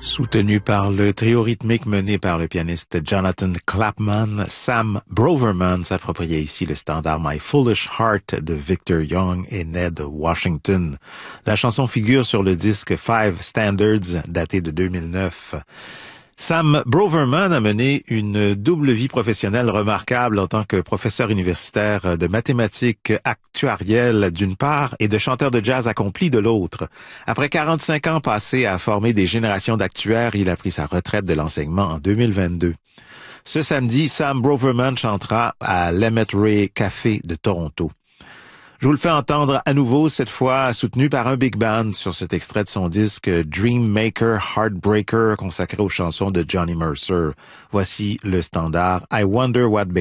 Soutenu par le trio rythmique mené par le pianiste Jonathan Clapman, Sam Broverman s'appropriait ici le standard My Foolish Heart de Victor Young et Ned Washington. La chanson figure sur le disque Five Standards daté de 2009. Sam Broverman a mené une double vie professionnelle remarquable en tant que professeur universitaire de mathématiques actuarielles d'une part et de chanteur de jazz accompli de l'autre. Après 45 ans passés à former des générations d'actuaires, il a pris sa retraite de l'enseignement en 2022. Ce samedi, Sam Broverman chantera à l'Emmett Ray Café de Toronto. Je vous le fais entendre à nouveau, cette fois soutenu par un big band sur cet extrait de son disque Dream Maker Heartbreaker consacré aux chansons de Johnny Mercer. Voici le standard I Wonder What